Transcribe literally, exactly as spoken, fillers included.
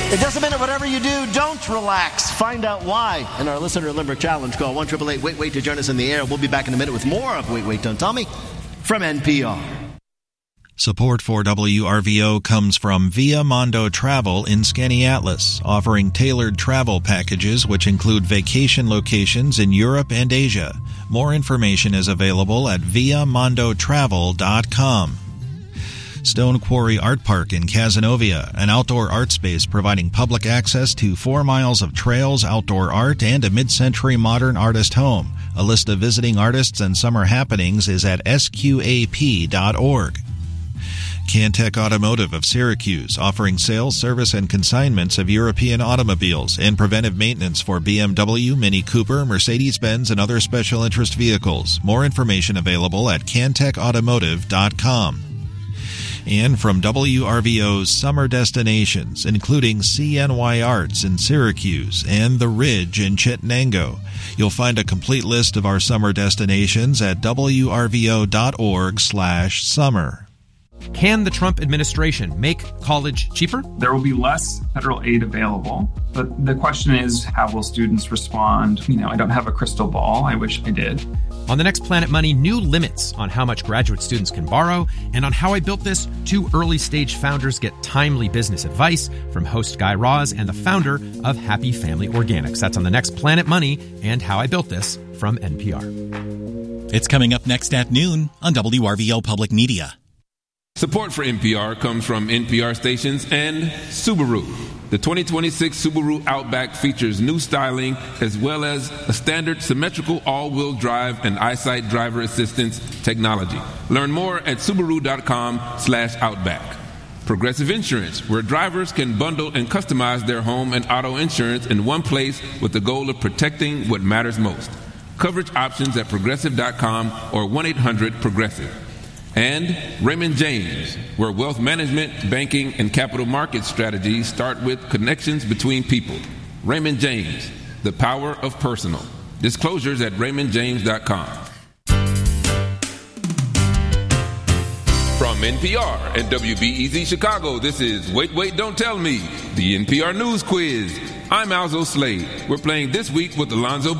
It doesn't matter whatever you do, don't relax. Find out why in our Listener Limerick Challenge. Call one eight eight eight, wait, wait to join us in the air. We'll be back in a minute with more of Wait, Wait, Don't Tell Me from N P R. Support for W R V O comes from Via Mondo Travel in Skaneateles, offering tailored travel packages which include vacation locations in Europe and Asia. More information is available at via mondo travel dot com. Stone Quarry Art Park in Cazenovia, an outdoor art space providing public access to four miles of trails, outdoor art, and a mid-century modern artist home. A list of visiting artists and summer happenings is at S Q A P dot org. Cantech Automotive of Syracuse, offering sales, service, and consignments of European automobiles and preventive maintenance for B M W, Mini Cooper, Mercedes-Benz, and other special interest vehicles. More information available at cantech automotive dot com. And from W R V O's summer destinations, including C N Y Arts in Syracuse and The Ridge in Chittenango. You'll find a complete list of our summer destinations at W R V O dot org slash summer. Can the Trump administration make college cheaper? There will be less federal aid available, but the question is, how will students respond? You know, I don't have a crystal ball. I wish I did. On the next Planet Money, new limits on how much graduate students can borrow, and on How I Built This, two early-stage founders get timely business advice from host Guy Raz and the founder of Happy Family Organics. That's on the next Planet Money and How I Built This from N P R. It's coming up next at noon on W R V O Public Media. Support for N P R comes from N P R stations and Subaru. The twenty twenty-six Subaru Outback features new styling as well as a standard symmetrical all-wheel drive and EyeSight driver assistance technology. Learn more at subaru dot com slash outback. Progressive Insurance, where drivers can bundle and customize their home and auto insurance in one place with the goal of protecting what matters most. Coverage options at progressive dot com or one eight hundred progressive. And Raymond James, where wealth management, banking, and capital market strategies start with connections between people. Raymond James, the power of personal. Disclosures at raymond james dot com. From N P R and W B E Z Chicago, this is Wait, Wait, Don't Tell Me, the N P R News Quiz. I'm Alzo Slade. We're playing this week with Alonzo